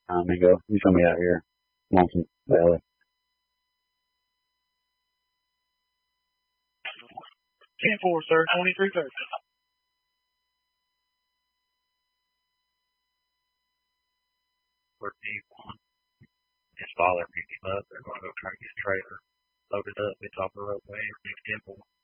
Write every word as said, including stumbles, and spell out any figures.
Uh, Mingo, you show me out here. Lonesome Valley. ten four, sir. twenty-three thirty. Where D one. His father picked him up. They're going to go try to get a trailer loaded up. It's off the roadway. Next temple.